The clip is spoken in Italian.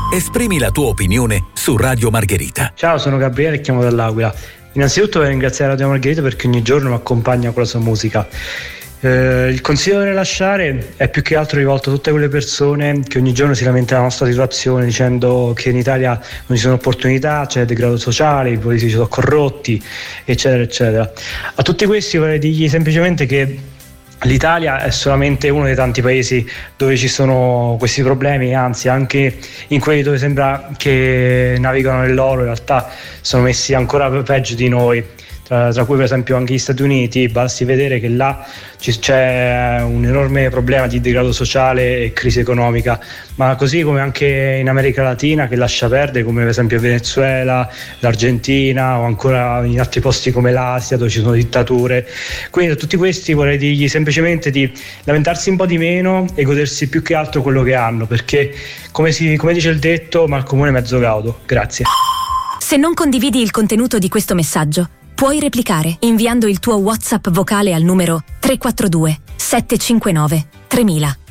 Esprimi la tua opinione su Radio Margherita. Ciao, sono Gabriele e chiamo dall'Aquila. Innanzitutto voglio ringraziare Radio Margherita perché ogni giorno mi accompagna con la sua musica. Il consiglio da lasciare è più che altro rivolto a tutte quelle persone che ogni giorno si lamentano della nostra situazione dicendo che in Italia non ci sono opportunità, c'è degrado sociale, i politici sono corrotti, eccetera eccetera. A tutti questi vorrei dirgli semplicemente che l'Italia è solamente uno dei tanti paesi dove ci sono questi problemi, anzi anche in quelli dove sembra che navigano nell'oro in realtà sono messi ancora peggio di noi, tra cui per esempio anche gli Stati Uniti. Basti vedere che là c'è un enorme problema di degrado sociale e crisi economica, ma così come anche in America Latina, che lascia perdere, come per esempio Venezuela, l'Argentina o ancora in altri posti come l'Asia dove ci sono dittature. Quindi a tutti questi vorrei dirgli semplicemente di lamentarsi un po' di meno e godersi più che altro quello che hanno, perché come dice il detto, mal comune mezzo gaudo. Grazie. Se non condividi il contenuto di questo messaggio, puoi replicare inviando il tuo WhatsApp vocale al numero 342 759 3000.